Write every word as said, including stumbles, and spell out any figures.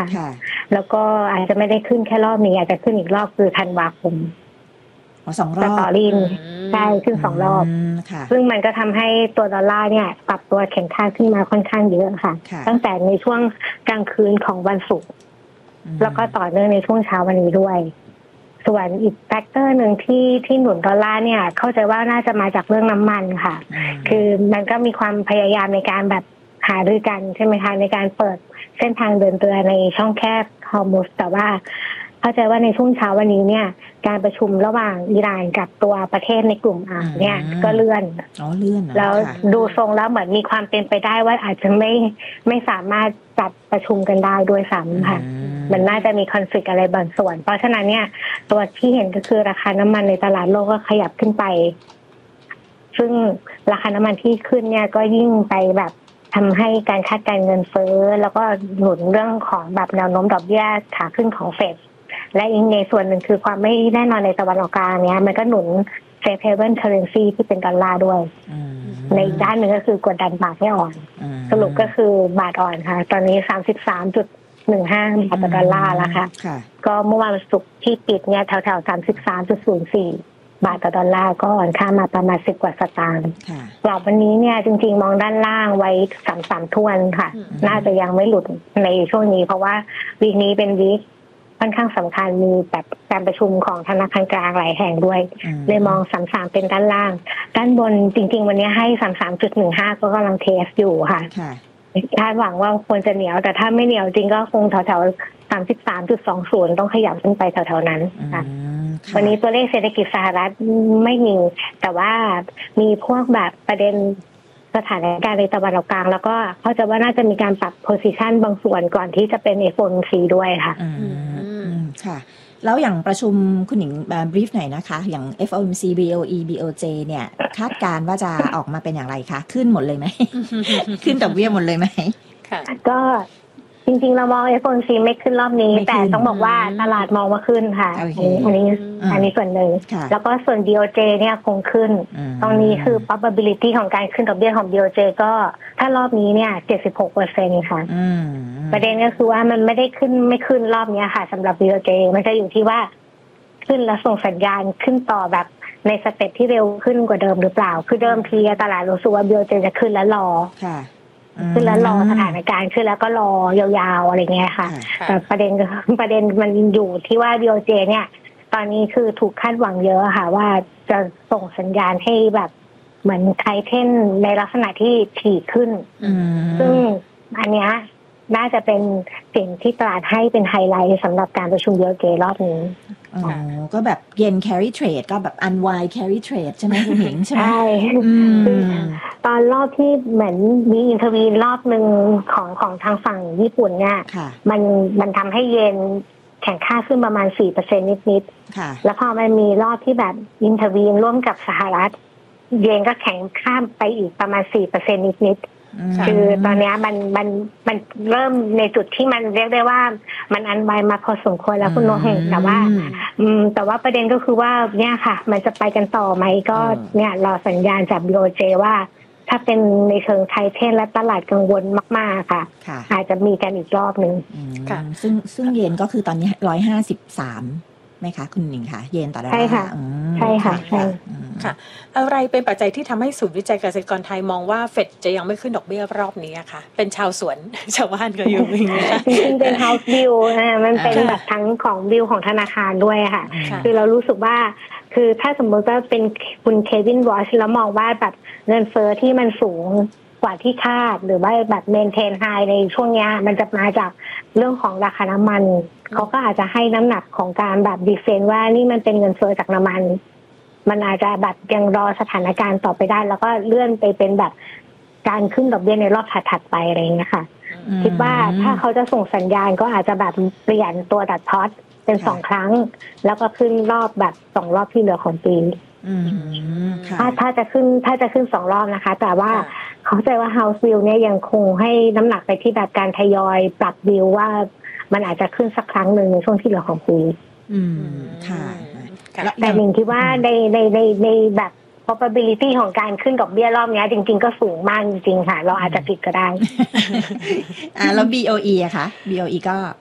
ค่ะแล้วก็อาจจะไม่ได้ขึ้นแค่รอบนี้อาจจะขึ้นอีกรอบคือธันวาคมสองรอบสตอรี่ใช่ขึ้นสองรอบซึ่งมันก็ทำให้ตัวดอลลาร์เนี่ยปรับตัวแข็งค่าขึ้นมาค่อนข้างเยอะค่ะตั้งแต่ในช่วงกลางคืนของวันศุกร์แล้วก็ต่อเนื่องในช่วงเช้าวันนี้ด้วยส่วนอีกแฟกเตอร์หนึ่งที่ที่หนุนดอลลาร์เนี่ยเข้าใจว่าน่าจะมาจากเรื่องน้ำมันค่ะคือมันก็มีความพยายามในการแบบหารือกันใช่ไหมคะในการเปิดเส้นทางเดินเรือในช่องแคบฮอร์มุซแต่ว่าเข้าใจว่าในช่วงเช้าวันนี้เนี่ยการประชุมระหว่างอิหร่านกับตัวประเทศในกลุ่มอาหรับเนี่ยก็เลื่อนอ๋อเลื่อนแล้วดูทรงแล้วเหมือนมีความเป็นไปได้ว่าอาจจะไม่ไม่สามารถจัดประชุมกันได้ด้วยซ้ำค่ะมันน่าจะมีคอนฟลิกต์อะไรบางส่วนเพราะฉะนั้นเนี่ยตัวที่เห็นก็คือราคาน้ำมันในตลาดโลกก็ขยับขึ้นไปซึ่งราคาน้ำมันที่ขึ้นเนี่ยก็ยิ่งไปแบบทำให้การคาดการเงินเฟ้อแล้วก็หนุนเรื่องของแบบแนวโน้มดอกเบี้ยขาขึ้นของเฟดและอีกในส่วนหนึ่งคือความไม่แน่นอนในตะวันออกกลางเนี้ยมันก็หนุนเซฟเฮเว่นเคอร์เรนซีที่เป็นดอลลาร์ด้วยในอีกด้านหนึ่งก็คือกดดันบาทให้อ่อนสรุปก็คือบาทอ่อนค่ะตอนนี้ สามสิบสามจุดหนึ่งห้า บาทต่อดอลลาร์แล้วค่ะก็เมื่อวานศุกร์ที่ปิดเนี่ยแถวๆ สามสิบสามจุดศูนย์สี่ บาทต่อดอลลาร์ก็อ่อนค่ามาประมาณสิบกว่าสตางค์กรอบวันนี้เนี่ยจริงๆมองด้านล่างไว้สามสิบสามทวนค่ะน่าจะยังไม่หลุดในช่วงนี้เพราะว่าวีคนี้เป็นวีคค่อนข้างสำคัญมีแบบการประชุมของธนาคารกลางหลายแห่งด้วยเลยมองสามสิบสามเป็นด้านล่างด้านบนจริงๆวันนี้ให้ สามสิบสามจุดหนึ่งห้า ก็กำลังเทสอยู่ค่ะคาดหวังว่าควรจะเหนียวแต่ถ้าไม่เหนียวจริงก็คงแถวๆ สามสิบสามจุดสองศูนย์ ต้องขยับขึ้นไปแถวๆนั้นค่ะวันนี้ตัวเลขเศรษฐกิจสหรัฐไม่มีแต่ว่ามีพวกแบบประเด็นสถานการณ์ในตะวันออกกลางแล้วก็เขาจะว่าน่าจะมีการปรับ position บางส่วนก่อนที่จะเป็น เอฟ โอ เอ็ม ซี ด้วยค่ะอืมค่ะแล้วอย่างประชุมคุณหญิงบรีฟหน่อยนะคะอย่าง เอฟ โอ เอ็ม ซี บี โอ อี บี โอ เจ เนี่ยคาดการณ์ว่าจะออกมาเป็นอย่างไรคะขึ้นหมดเลยไหม ขึ้นดอกเบี้ยหมดเลยไหมค่ะก็จริงๆเรามอง เอฟ โอ เอ็ม ซี ไม่ขึ้นรอบนี้แต่ต้องบอกว่าตลาดมองว่าขึ้นค่ะอันนี้อันนี้ส่วนหนึ่งแล้วก็ส่วน ดี โอ เจ เนี่ยคงขึ้นตรงนี้คือ probability ของการขึ้นดอกเบี้ยของ ดี โอ เจ ก็ถ้ารอบนี้เนี่ย เจ็ดสิบหกเปอร์เซ็นต์ ค่ะประเด็นก็คือว่ามันไม่ได้ขึ้นไม่ขึ้นรอบนี้ค่ะสำหรับ ดี โอ เจ มันจะอยู่ที่ว่าขึ้นแล้วส่งสัญญาณขึ้นต่อแบบในสเต็ปที่เร็วขึ้นกว่าเดิมหรือเปล่าคือเดิมทีตลาดรู้สึกว่า ดี โอ เจ จะขึ้นแล้วรอขึ้นแล้วรอสถานการณ์ขึ้นแล้วก็รอยาวๆอะไรเงี้ยค่ะแต่ประเด็นประเด็นมันอยู่ที่ว่า ดี โอ เจ เนี่ยตอนนี้คือถูกคาดหวังเยอะค่ะว่าจะส่งสัญญาณให้แบบเหมือนไทเทนในลักษณะที่ถี่ขึ้นซึ่งอันเนี้ยน่าจะเป็นสิ่งที่ตลาดให้เป็นไฮไลท์สำหรับการประชุม ดี โอ เจ รอบนี้อ๋อก็แบบเย็น carry trade ก็แบบ unwind carry trade ใช่ไหมคุณหญิงใช่ไหมใช่ตอนรอบที่เหมือนมีอินเทอร์วีนรอบหนึ่งของของทางฝั่งญี่ปุ่นเนี่ยมันมันทำให้เย็นแข่งค่าขึ้นประมาณ สี่เปอร์เซ็นต์ นิดๆแล้วพอมันมีรอบที่แบบอินเทอร์วีนร่วมกับสหรัฐเยนก็แข็งข้ามไปอีกประมาณ สี่เปอร์เซ็นต์ นิดๆคือตอนนี้มันมันมันเริ่มในจุดที่มันเรียกได้ว่ามันอันไวมาพอสมควรแล้วคุณโนเฮงแต่ว่าอืมแต่ว่าประเด็นก็คือว่าเนี่ยค่ะมันจะไปกันต่อไหมก็เนี่ยรอสัญญาณจาก บี โอ เจ ว่าถ้าเป็นในเชิงไทเทนและตลาดกังวลมากๆค่ะอาจจะมีกันอีกรอบนึงค่ะซึ่งซึ่งเยนก็คือตอนนี้หนึ่งร้อยห้าสิบสามไหมคะคุณหนิงคะเยนต่อดอลลาร์ใช่ค่ะใช่ค่ะใช่ค่ะอะไรเป็นปัจจัยที่ทำให้ศูนย์วิจัยเกษตรกรไทยมองว่าเฟดจะยังไม่ขึ้นดอกเบี้ยรอบนี้อะคะเป็นชาวสวนชาวบ้านก็อยู่อย่างนี้จริงๆเป็น house view นะมันเป็นแบบทั้งของวิวของธนาคารด้วยค่ะคือเรารู้สึกว่าคือถ้าสมมติว่าเป็นคุณเควินวอชแล้วมองว่าแบบเงินเฟ้อที่มันสูงกว่าที่คาดหรือว่าแบบเมนเทนไฮในช่วงนี้มันจะมาจากเรื่องของราคาน้ำมันเขาก็อาจจะให้น้ำหนักของการแบบดีเฟนว่านี่มันเป็นเงินเฟ้อจากน้ำมันมันอาจจะแบบยังรอสถานการณ์ต่อไปได้แล้วก็เลื่อนไปเป็นแบบการขึ้นดอกเบี้ยในรอบถัดๆไปอะไรอย่างเงี้ยค่ะคิดว่าถ้าเขาจะส่งสัญญาณก็อาจจะแบบเปลี่ยนตัวดัดพอตเป็นสองครั้งแล้วก็ขึ้นรอบแบบสองรอบที่เหลือของปีถ้าถ้าจะขึ้นถ้าจะขึ้นสองรอบนะคะแต่ว่าเขาใจว่า House View เนี่ยยังคงให้น้ำหนักไปที่แบบการทยอยปรับวิวว่ามันอาจจะขึ้นสักครั้งหนึ่งในช่วงที่เหลือของปีอืมค่ะแต่หนึ่งคิดว่าในในในในแบบ probability ของการขึ้นดอกเบี้ยรอบนี้จริงๆก็สูงมากจริงๆค่ะเราอาจจะผิดก็ได้อ่าแล้ว บี โอ อี อะคะ บี โอ อี ก็